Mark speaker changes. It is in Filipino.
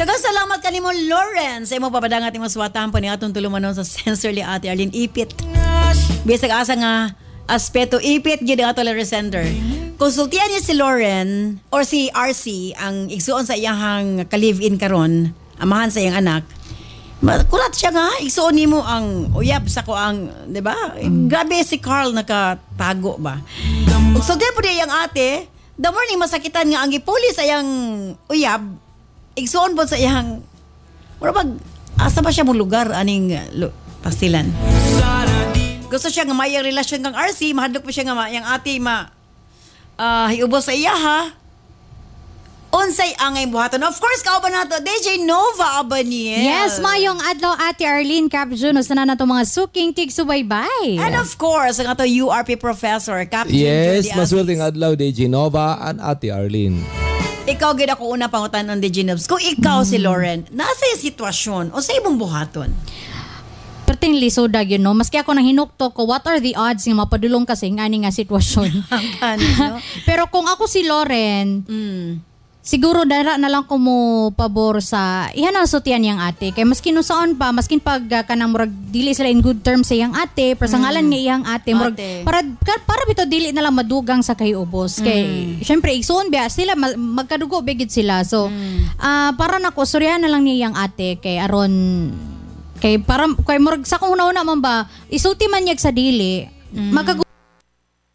Speaker 1: Daghang salamat kanimo Lawrence sa imo papadangat imong suwatan pa ni atong tulumanon sa Sensorly Ate Arlene Ipit. Bisag asa nga aspeto ipit gyud ato letter sender. Konsultihan niya si Lauren or si RC ang igsuon sa iyang ka-live-in karon, amahan sa iyang anak. Kurat siya nga, igsuon nimo ang uyab sa ko ang, 'di ba? Grabe si Carl nakatago ba. So din po iyang ate, the morning masakitan nga ang gipulis sa iyang uyab, igsuon po sa iyang murag asa ba siya mo lugar aning pastilan. Gusto siya nga may relasyon kang RC, mahadlok po siya nga iyang ate hiubos sa iya ha. Unsay angay buhaton. Of course, kauban nato DJ Nova Abaniel.
Speaker 2: Yes, mayong adlaw Ate Arlene Cap Junos na nato mga suking tigsubaybay.
Speaker 1: And of course, ang ato URP professor, Captain
Speaker 3: Yes,
Speaker 1: Judy
Speaker 3: maswelting
Speaker 1: Aziz.
Speaker 3: adlaw DJ Nova and Ate Arlene.
Speaker 1: Ikaw gid ako una pangutan on DJ Nobs. Kung ikaw si Lauren, nasa yung sitwasyon o sa imong buhaton?
Speaker 2: Perting lisoda yun, no? Maski ako nang hinukto ko, what are the odds nga mapadulong kasi ng ani nga sitwasyon.
Speaker 1: No?
Speaker 2: Pero kung ako si Lauren, siguro dara na lang ko mo pabor sa ihan ang sutian yang ate kay maskin usaon pa maskin pag kanang murag dili sila in good terms sa yang ate pero sa ngalan nga iyang ate murag para bitaw dili na lang madugang sa kayubos kay syempre igsoon biya sila magkadugo bigid sila so para nako suryahan na lang niya yang ate kay aron kay para kay murag sa kung una man ba isuti man niya sa dili